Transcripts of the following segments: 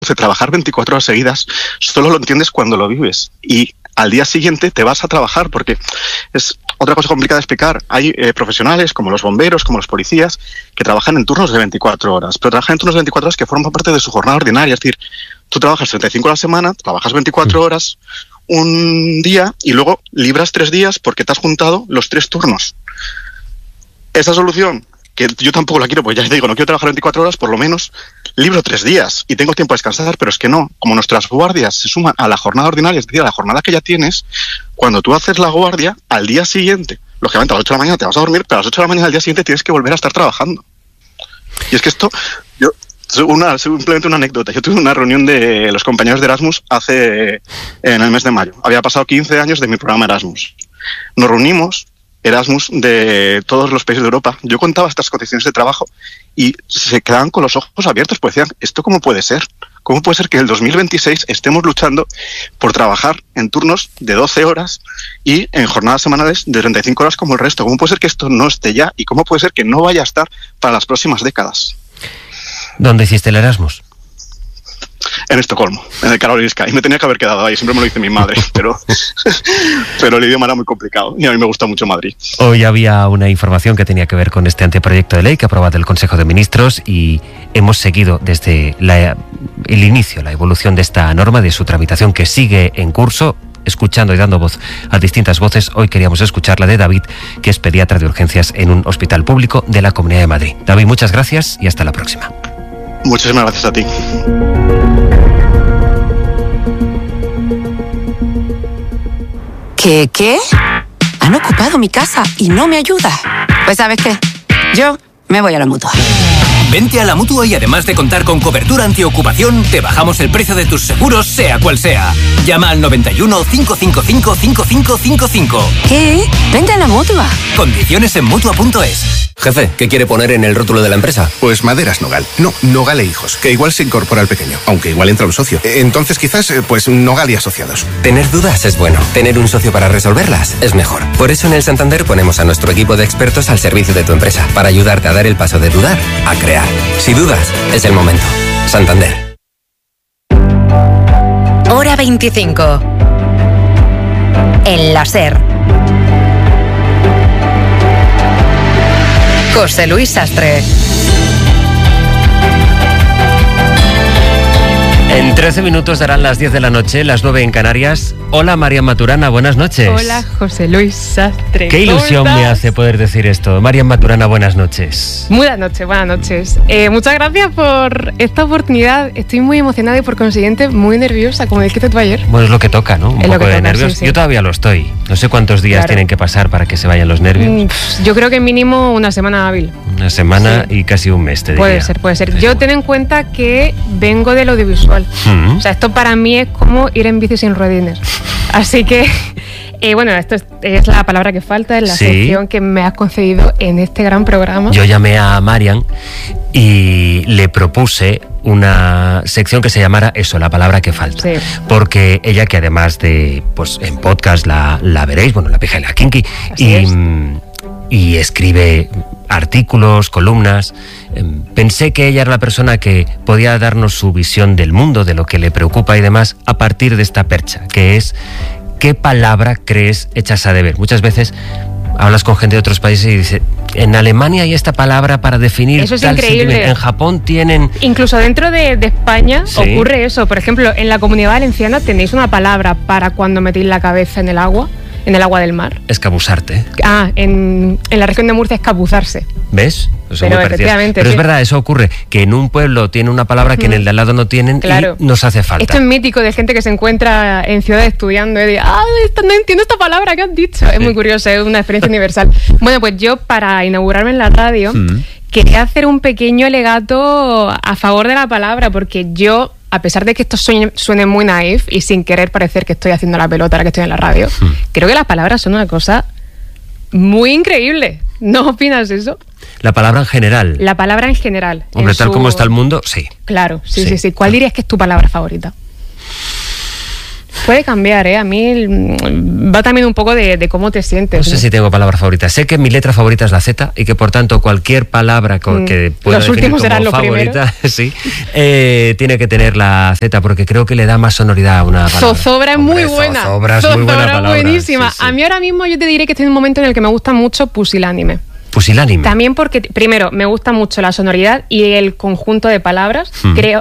de trabajar 24 horas seguidas solo lo entiendes cuando lo vives. Y al día siguiente te vas a trabajar, porque es otra cosa complicada de explicar. Hay profesionales como los bomberos, como los policías, que trabajan en turnos de 24 horas, pero trabajan en turnos de 24 horas que forman parte de su jornada ordinaria. Es decir, tú trabajas 35 a la semana, trabajas 24 horas un día y luego libras 3 días porque te has juntado los 3 turnos. Esa solución, que yo tampoco la quiero, pues ya te digo, no quiero trabajar 24 horas, por lo menos libro 3 días y tengo tiempo a descansar, pero es que no, como nuestras guardias se suman a la jornada ordinaria, es decir, a la jornada que ya tienes, cuando tú haces la guardia, al día siguiente, lógicamente a las 8 de la mañana te vas a dormir, pero a las 8 de la mañana al día siguiente tienes que volver a estar trabajando. Y es que esto, simplemente una anécdota, yo tuve una reunión de los compañeros de Erasmus en el mes de mayo, había pasado 15 años de mi programa Erasmus. Nos reunimos, Erasmus de todos los países de Europa, yo contaba estas condiciones de trabajo y se quedaban con los ojos abiertos, pues decían, ¿esto cómo puede ser? ¿Cómo puede ser que en el 2026 estemos luchando por trabajar en turnos de 12 horas y en jornadas semanales de 35 horas como el resto? ¿Cómo puede ser que esto no esté ya? ¿Y cómo puede ser que no vaya a estar para las próximas décadas? ¿Dónde hiciste el Erasmus? En Estocolmo, en el Karolinska, y me tenía que haber quedado ahí, siempre me lo dice mi madre, pero el idioma era muy complicado y a mí me gusta mucho Madrid. Hoy había una información que tenía que ver con este anteproyecto de ley que ha aprobado el Consejo de Ministros y hemos seguido desde el inicio, la evolución de esta norma, de su tramitación que sigue en curso, escuchando y dando voz a distintas voces. Hoy queríamos escuchar la de David, que es pediatra de urgencias en un hospital público de la Comunidad de Madrid. David, muchas gracias y hasta la próxima. Muchísimas gracias a ti. ¿Qué? Han ocupado mi casa y no me ayuda. Pues ¿sabes qué? Yo me voy a la Mutua. Vente a la Mutua y además de contar con cobertura antiocupación, te bajamos el precio de tus seguros, sea cual sea. Llama al 91 555 5555. ¿Qué? Vente a la Mutua. Condiciones en Mutua.es. Jefe, ¿qué quiere poner en el rótulo de la empresa? Pues Maderas Nogal. No, Nogal e Hijos, que igual se incorpora el pequeño, aunque igual entra un socio. Entonces quizás, pues Nogal y Asociados. Tener dudas es bueno. Tener un socio para resolverlas es mejor. Por eso en el Santander ponemos a nuestro equipo de expertos al servicio de tu empresa, para ayudarte a dar el paso de dudar a crear. Si dudas, es el momento. Santander. Hora 25. En la SER. José Luis Sastre. En 13 minutos darán las 10 de la noche, las 9 en Canarias. Hola Marian Maturana, buenas noches. Hola José Luis Sastre. Qué ilusión me hace poder decir esto. Marian Maturana, buenas noches. Buenas noches. Muchas gracias por esta oportunidad. Estoy muy emocionada y por consiguiente muy nerviosa, como dijiste tú ayer. Bueno, es lo que toca, ¿no? Un poco de nervios. Sí. Yo todavía lo estoy. No sé cuántos días tienen que pasar para que se vayan los nervios. Yo creo que mínimo una semana hábil. Una semana y casi un mes, te diría. Puede ser. Yo ten en cuenta que vengo del audiovisual. O sea, esto para mí es como ir en bici sin ruedines. Así que, bueno, esto es la palabra que falta, es la sección que me has concedido en este gran programa. Yo llamé a Marian y le propuse una sección que se llamara eso, la palabra que falta. Sí. Porque ella, que además de, pues en podcast la veréis, bueno, La Pija y la Kinky, y escribe artículos, columnas. Pensé que ella era la persona que podía darnos su visión del mundo, de lo que le preocupa y demás, a partir de esta percha, que es ¿qué palabra crees echas a deber? Muchas veces hablas con gente de otros países y dice, en Alemania hay esta palabra para definir eso es tal increíble. Sentimiento. En Japón tienen... Incluso dentro de España ocurre eso. Por ejemplo, en la Comunidad Valenciana tenéis una palabra para cuando metéis la cabeza en el agua del mar. Escabusarte. En la región de Murcia, escabuzarse. ¿Ves? Pero efectivamente, pero es verdad, eso ocurre, que en un pueblo tiene una palabra que en el de al lado no tienen, claro, y nos hace falta. Esto es mítico de gente que se encuentra en ciudad estudiando y dice, no entiendo esta palabra que has dicho. Es muy curioso, es una experiencia universal. Bueno, pues yo, para inaugurarme en la radio, quería hacer un pequeño alegato a favor de la palabra, porque yo, a pesar de que esto suene muy naif y sin querer parecer que estoy haciendo la pelota ahora que estoy en la radio, creo que las palabras son una cosa muy increíble. ¿No opinas eso? La palabra en general. La palabra en general. Hombre, tal como está el mundo, sí. Claro, sí. ¿Cuál dirías que es tu palabra favorita? Puede cambiar, ¿eh? A mí va también un poco de cómo te sientes. No sé si tengo palabra favorita. Sé que mi letra favorita es la Z y que por tanto cualquier palabra que pueda los definir últimos como favorita, sí, tiene que tener la Z porque creo que le da más sonoridad a una palabra. Zozobra es muy buena. Zozobra es muy buena palabra. Buenísima. Sí, sí. A mí ahora mismo yo te diré que estoy en un momento en el que me gusta mucho Pusilánime. Pusilánime. También porque, primero, me gusta mucho la sonoridad y el conjunto de palabras,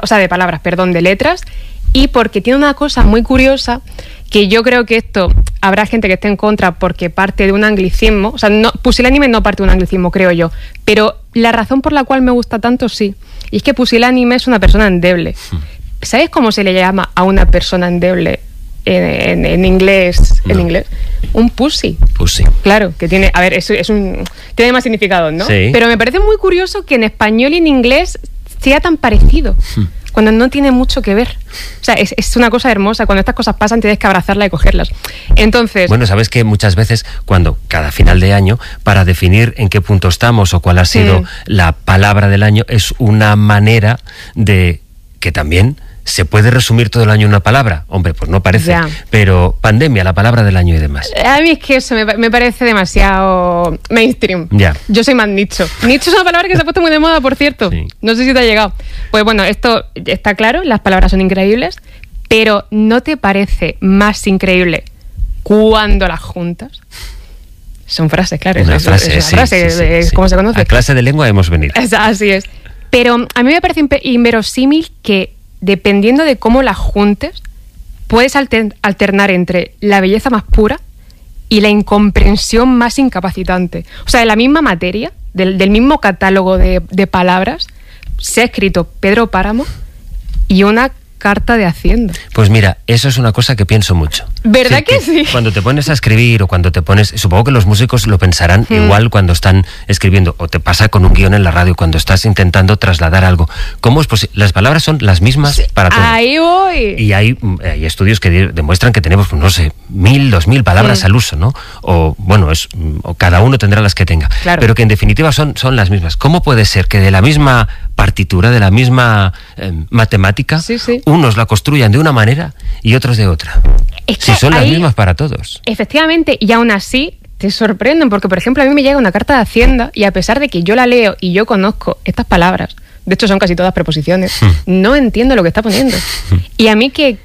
de letras, y porque tiene una cosa muy curiosa que yo creo que esto habrá gente que esté en contra porque parte de un anglicismo. O sea, Pusilánime no parte de un anglicismo, creo yo, pero la razón por la cual me gusta tanto sí, y es que Pusilánime es una persona endeble. ¿Sabes cómo se le llama a una persona endeble en inglés? No. En inglés, un pussy. Pussy. Claro, que tiene, a ver, tiene más significado, ¿no? Sí. Pero me parece muy curioso que en español y en inglés sea tan parecido, cuando no tiene mucho que ver. O sea, es una cosa hermosa. Cuando estas cosas pasan tienes que abrazarlas y cogerlas. Entonces... Bueno, sabes que muchas veces cuando cada final de año, para definir en qué punto estamos o cuál ha sido la palabra del año, es una manera de que también se puede resumir todo el año en una palabra. Hombre, pues no parece. Ya. Pero pandemia, la palabra del año y demás. A mí es que eso me parece demasiado mainstream. Ya. Yo soy más nicho. Nicho es una palabra que se ha puesto muy de moda, por cierto. Sí. No sé si te ha llegado. Pues bueno, esto está claro, las palabras son increíbles, pero ¿no te parece más increíble cuando las juntas? Son frases, claro. Una frase, es una frase, sí. ¿cómo se conoce? A clase de lengua hemos venido. Así es. Pero a mí me parece inverosímil que, dependiendo de cómo las juntes, puedes alternar entre la belleza más pura y la incomprensión más incapacitante. O sea, de la misma materia, del mismo catálogo de palabras, se ha escrito Pedro Páramo y una carta de Hacienda. Pues mira, eso es una cosa que pienso mucho. ¿Verdad que sí? Cuando te pones a escribir o cuando te pones... Supongo que los músicos lo pensarán igual cuando están escribiendo, o te pasa con un guión en la radio cuando estás intentando trasladar algo. ¿Cómo es posible? Las palabras son las mismas para todos. Ahí voy. Y hay estudios que demuestran que tenemos, pues, no sé, 1.000, 2.000 palabras al uso, ¿no? O bueno, o cada uno tendrá las que tenga. Claro. Pero que en definitiva son las mismas. ¿Cómo puede ser que de la misma partitura, de la misma matemática, unos la construyan de una manera y otros de otra? Si son las mismas para todos. Efectivamente, y aún así te sorprenden, porque por ejemplo a mí me llega una carta de Hacienda y a pesar de que yo la leo y yo conozco estas palabras, de hecho son casi todas preposiciones, no entiendo lo que está poniendo. Y a mí que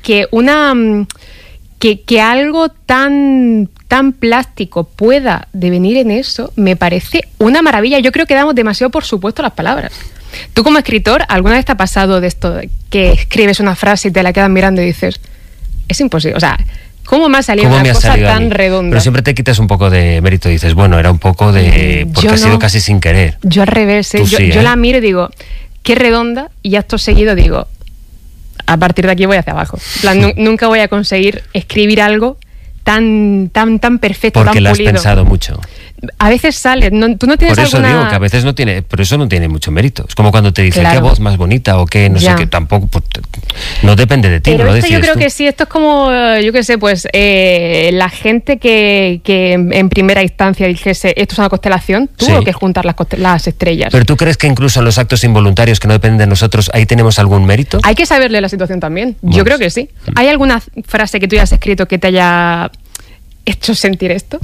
algo tan plástico pueda devenir en eso, me parece una maravilla. Yo creo que damos demasiado por supuesto las palabras. Tú como escritor, ¿alguna vez te ha pasado de esto, que escribes una frase y te la quedas mirando y dices, es imposible? O sea, ¿cómo me ha salido una cosa tan redonda? Pero siempre te quitas un poco de mérito y dices, bueno, era un poco de... porque ha sido casi sin querer. Yo al revés, yo la miro y digo, qué redonda, y acto seguido digo, a partir de aquí voy hacia abajo. En plan, nunca voy a conseguir escribir algo tan perfecto, porque tan pulido. Porque lo has pensado mucho. A veces sale, tú no tienes por eso alguna... digo que a veces no tiene, pero eso no tiene mucho mérito. Es como cuando te dicen qué voz más bonita o qué, no sé qué, tampoco, pues, no depende de ti, pero no lo esto decides yo creo tú. que sí, esto es como, yo qué sé, pues la gente que en primera instancia dijese, esto es una constelación, tuvo que juntar las estrellas. Pero ¿tú crees que incluso en los actos involuntarios que no dependen de nosotros, ahí tenemos algún mérito? Hay que saberle la situación también, yo creo que sí. ¿Hay alguna frase que tú hayas escrito que te haya hecho sentir esto?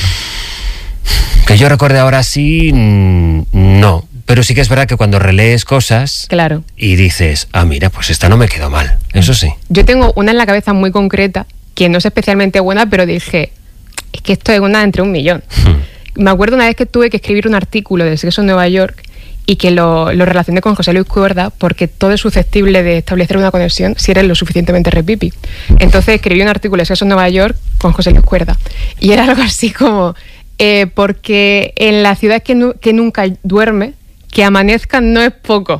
Que yo recuerde ahora sí, no. Pero sí que es verdad que cuando relees cosas y dices, mira, pues esta no me quedó mal. Eso sí. Yo tengo una en la cabeza muy concreta, que no es especialmente buena, pero dije, es que esto es una entre un millón. Me acuerdo una vez que tuve que escribir un artículo del Sexo en Nueva York y que lo relacioné con José Luis Cuerda, porque todo es susceptible de establecer una conexión si eres lo suficientemente repipi. Entonces escribí un artículo de Sexo en Nueva York con José Luis Cuerda. Y era algo así como... porque en la ciudad que nunca duerme, que amanezcan no es poco.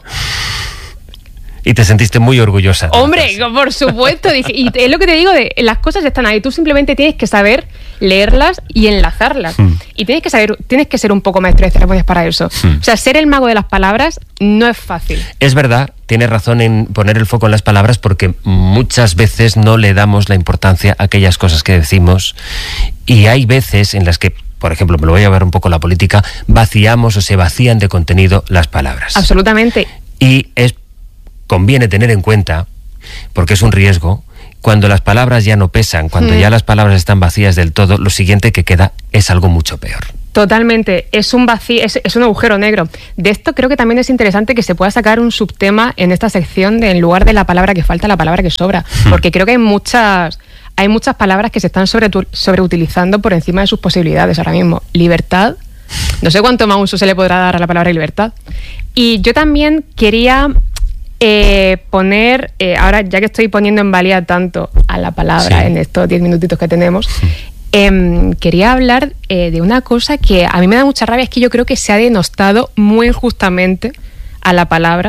Y te sentiste muy orgullosa. Hombre, por supuesto. Dije, y es lo que te digo, las cosas están ahí. Tú simplemente tienes que saber leerlas y enlazarlas. Y tienes que ser un poco maestro de ceremonias para eso. O sea, ser el mago de las palabras no es fácil. Es verdad, tienes razón en poner el foco en las palabras, porque muchas veces no le damos la importancia a aquellas cosas que decimos. Y hay veces en las que, por ejemplo, me lo voy a llevar un poco a la política, vaciamos o se vacían de contenido las palabras. Absolutamente. Y conviene tener en cuenta, porque es un riesgo, cuando las palabras ya no pesan, cuando ya las palabras están vacías del todo, lo siguiente que queda es algo mucho peor. Totalmente, es un vacío, es un agujero negro. De esto creo que también es interesante que se pueda sacar un subtema en esta sección en lugar de la palabra que falta, la palabra que sobra, porque creo que hay muchas palabras que se están sobreutilizando por encima de sus posibilidades ahora mismo. Libertad, no sé cuánto más uso se le podrá dar a la palabra libertad. Y yo también quería poner, ahora ya que estoy poniendo en valía tanto a la palabra en estos 10 minutitos que tenemos, quería hablar de una cosa que a mí me da mucha rabia, es que yo creo que se ha denostado muy injustamente a la palabra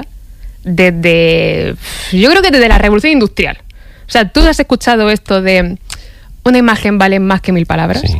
yo creo que desde la Revolución Industrial. O sea, ¿tú has escuchado esto de una imagen vale más que 1000 palabras? Sí.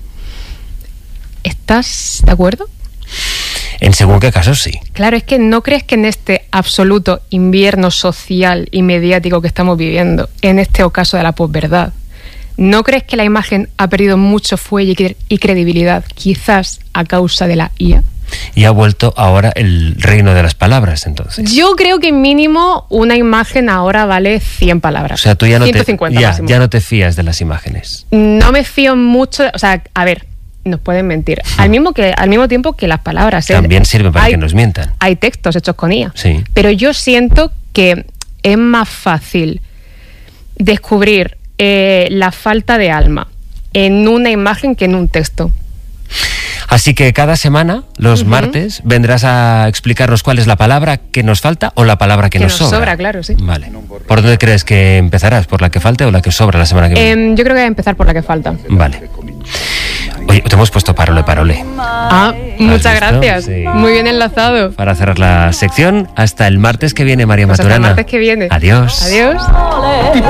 ¿Estás de acuerdo? En según qué casos, sí. Claro, es que ¿no crees que en este absoluto invierno social y mediático que estamos viviendo, en este ocaso de la posverdad, ¿no crees que la imagen ha perdido mucho fuelle y credibilidad, quizás a causa de la IA? Y ha vuelto ahora el reino de las palabras, entonces. Yo creo que mínimo una imagen ahora vale 100 palabras. O sea, tú ya no 150 ya no te fías de las imágenes. No me fío mucho, o sea, a ver, nos pueden mentir. Al mismo tiempo que las palabras. También sirven para que nos mientan. Hay textos hechos con IA. Sí. Pero yo siento que es más fácil descubrir la falta de alma en una imagen que en un texto. Así que cada semana, los martes, vendrás a explicarnos cuál es la palabra que nos falta o la palabra que nos sobra. Claro, sí. Vale. ¿Por dónde crees que empezarás? ¿Por la que falte o la que sobra la semana que viene? Yo creo que voy a empezar por la que falta. Vale. Oye, te hemos puesto Parole. Muchas gracias. Sí. Muy bien enlazado. Para cerrar la sección, hasta el martes que viene, María Maturana. Hasta el martes que viene. Adiós. Adiós.